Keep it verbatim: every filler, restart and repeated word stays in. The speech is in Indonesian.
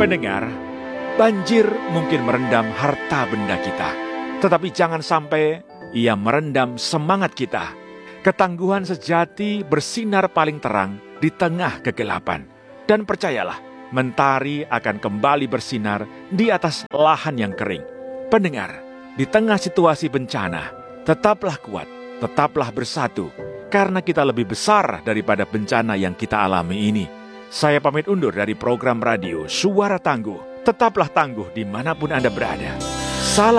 Pendengar, banjir mungkin merendam harta benda kita, tetapi jangan sampai ia merendam semangat kita. Ketangguhan sejati bersinar paling terang di tengah kegelapan. Dan percayalah, mentari akan kembali bersinar di atas lahan yang kering. Pendengar, di tengah situasi bencana, tetaplah kuat, tetaplah bersatu, karena kita lebih besar daripada bencana yang kita alami ini. Saya pamit undur dari program radio Suara Tangguh. Tetaplah tangguh dimanapun Anda berada.